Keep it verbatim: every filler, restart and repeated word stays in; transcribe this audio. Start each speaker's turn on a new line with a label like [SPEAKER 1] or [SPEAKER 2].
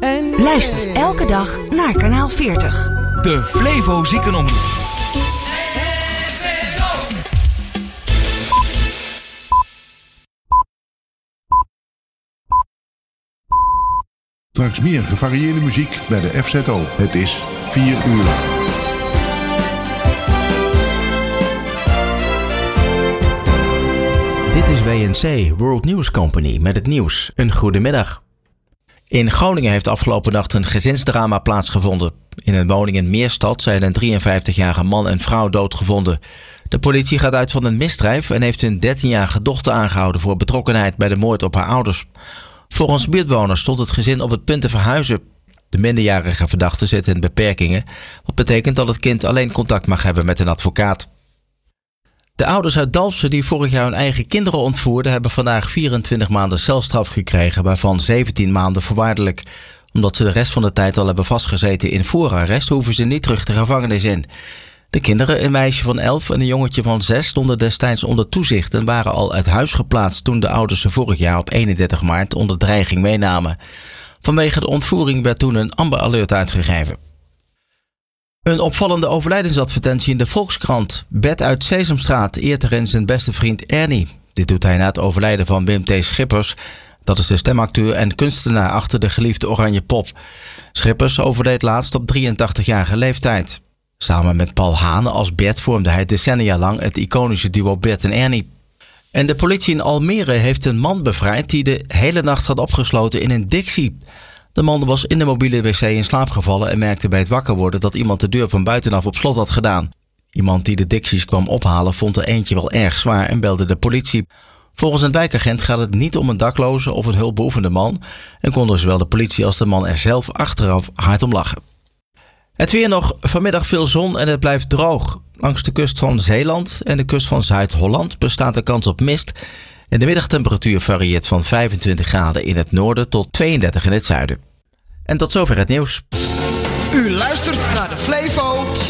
[SPEAKER 1] Luister elke dag naar kanaal veertig.
[SPEAKER 2] De Flevo Ziekenomroep.
[SPEAKER 3] Straks meer gevarieerde muziek bij de F Z O. Het is vier uur.
[SPEAKER 4] Dit is W N C, World News Company, met het nieuws. Een goedemiddag. In Groningen heeft afgelopen nacht een gezinsdrama plaatsgevonden. In een woning in Meerstad zijn een drieënvijftigjarige man en vrouw doodgevonden. De politie gaat uit van een misdrijf en heeft hun dertienjarige dochter aangehouden voor betrokkenheid bij de moord op haar ouders. Volgens buurtbewoners stond het gezin op het punt te verhuizen. De minderjarige verdachte zit in beperkingen, wat betekent dat het kind alleen contact mag hebben met een advocaat. De ouders uit Dalfsen die vorig jaar hun eigen kinderen ontvoerden, hebben vandaag vierentwintig maanden celstraf gekregen, waarvan zeventien maanden voorwaardelijk. Omdat ze de rest van de tijd al hebben vastgezeten in voorarrest, hoeven ze niet terug de gevangenis in. De kinderen, een meisje van elf en een jongetje van zes, stonden destijds onder toezicht en waren al uit huis geplaatst toen de ouders ze vorig jaar op eenendertig maart onder dreiging meenamen. Vanwege de ontvoering werd toen een Amber Alert uitgegeven. Een opvallende overlijdensadvertentie in de Volkskrant. Bert uit Sesamstraat eert erin zijn beste vriend Ernie. Dit doet hij na het overlijden van Wim T. Schippers. Dat is de stemacteur en kunstenaar achter de geliefde Oranje Pop. Schippers overleed laatst op drieëntachtigjarige leeftijd. Samen met Paul Hane als Bert vormde hij decennia lang het iconische duo Bert en Ernie. En de politie in Almere heeft een man bevrijd die de hele nacht had opgesloten in een Dixie. De man was in de mobiele wc in slaap gevallen en merkte bij het wakker worden dat iemand de deur van buitenaf op slot had gedaan. Iemand die de Dixies kwam ophalen vond er eentje wel erg zwaar en belde de politie. Volgens een wijkagent gaat het niet om een dakloze of een hulpbehoevende man en konden zowel de politie als de man er zelf achteraf hard om lachen. Het weer nog, vanmiddag veel zon en het blijft droog. Langs de kust van Zeeland en de kust van Zuid-Holland bestaat de kans op mist. En de middagtemperatuur varieert van vijfentwintig graden in het noorden tot tweeëndertig in het zuiden. En tot zover het nieuws.
[SPEAKER 5] U luistert naar de Flevo